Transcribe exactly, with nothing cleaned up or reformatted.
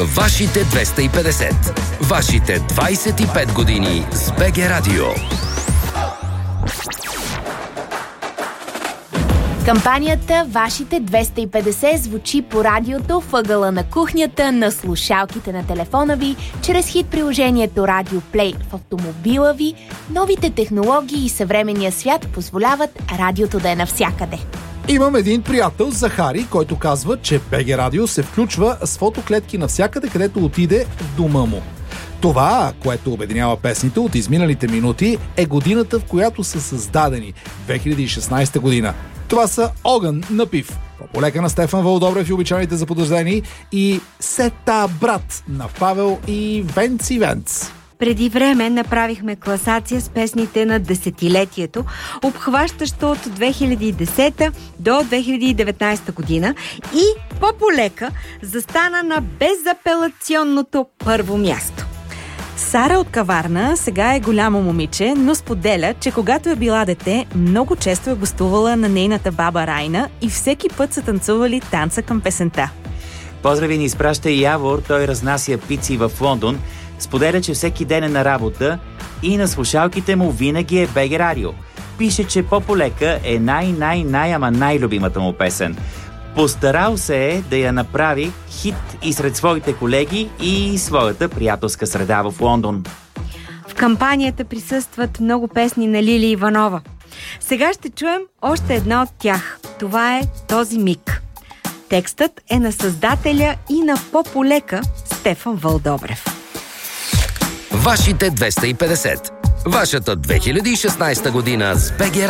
Вашите двеста и петдесет. Вашите двайсет и пет години с БГ Радио. Кампанията Вашите двеста и петдесет звучи по радиото, въгъла на кухнята, на слушалките на телефона ви, чрез хит приложението Радио Плей в автомобила ви. Новите технологии и съвременния свят позволяват радиото да е навсякъде. Имам един приятел, Захари, който казва, че БГ Радио се включва с фотоклетки навсякъде, където отиде в дома му. Това, което обединява песните от изминалите минути, е годината, в която са създадени – две хиляди и шестнайсета година. Това са Огън, Напив, По-полека на Стефан Вълдобрев и обичайните заподозрени и Сета брат на Павел и Венци Венц. Преди време направихме класация с песните на десетилетието, обхващащо от две хиляди и десета до две хиляди и деветнайсета година, и По-полека застана на безапелационното първо място. Сара от Каварна сега е голямо момиче, но споделя, че когато е била дете, много често е гостувала на нейната баба Райна и всеки път са танцували танца към песента. Поздрави ни изпраща и Явор, той разнася пици в Лондон. Споделя, че всеки ден е на работа и на слушалките му винаги е БГ Радио. Пише, че По-полека е най-най-най, ама най-любимата му песен. Постарал се е да я направи хит и сред своите колеги и своята приятелска среда в Лондон. В кампанията присъстват много песни на Лили Иванова. Сега ще чуем още една от тях. Това е Този миг. Текстът е на създателя и на По-полека Стефан Вълдобрев. Вашите двеста и петдесет. Вашата две хиляди и шестнайсета година с БГ